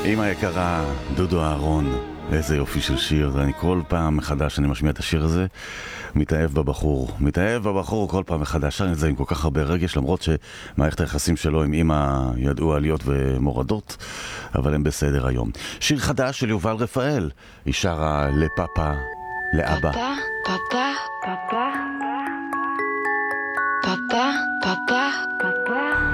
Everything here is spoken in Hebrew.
אמא יקרה, דודו אהרון, איזה יופי של שיר. אני כל פעם מחדש אני משמיע את השיר הזה, מתאהב בבחור כל פעם מחדש. אני את זה עם כל כך הרבה רגש, למרות שמערכת היחסים שלו עם אמא ידעו עליות ומורדות, אבל הם בסדר היום. שיר חדש של יובל רפאל, היא שרה לפאפה, לאבא. פאפה, פאפה, פאפה, פאפה, פאפה, פאפה.